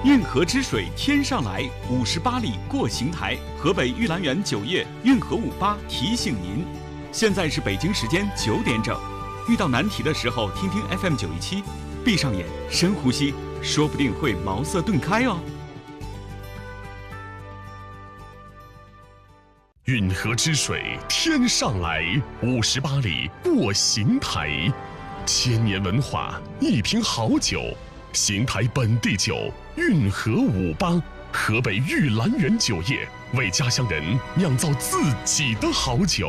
运河之水天上来，58里过邢台。河北玉兰园酒业运河58提醒您，现在是北京时间9点整。遇到难题的时候，听听 FM 917，闭上眼，深呼吸，说不定会茅塞顿开哦。 运河之水天上来，58里过邢台。千年文化，一瓶好酒，邢台本地酒运河58，河北玉兰园酒业为家乡人酿造自己的好酒。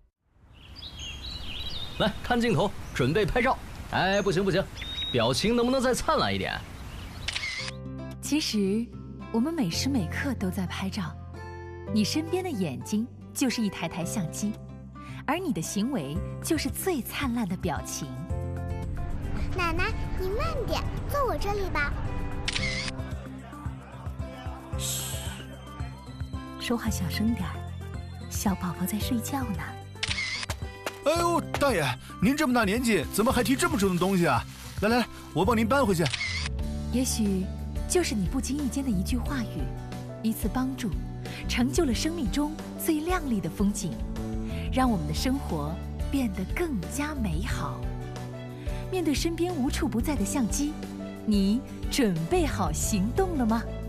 来看镜头，准备拍照。哎，不行，表情能不能再灿烂一点？ 其实，我们每时每刻都在拍照。你身边的眼睛就是一台台相机，而你的行为就是最灿烂的表情。 奶奶，你慢点，坐我这里吧。 嘘，说话小声点儿，小宝宝在睡觉呢。 哎呦，大爷，您这么大年纪，怎么还提这么重的东西啊？来，我帮您搬回去。 也许就是你不经意间的一句话语，一次帮助，成就了生命中最亮丽的风景，让我们的生活变得更加美好。面对身边无处不在的相机，你准备好行动了吗？